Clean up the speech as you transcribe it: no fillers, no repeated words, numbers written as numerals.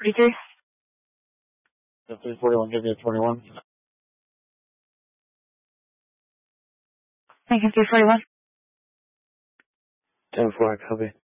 43. 341, give me a 21. Thank you, 341. 10-4, copy.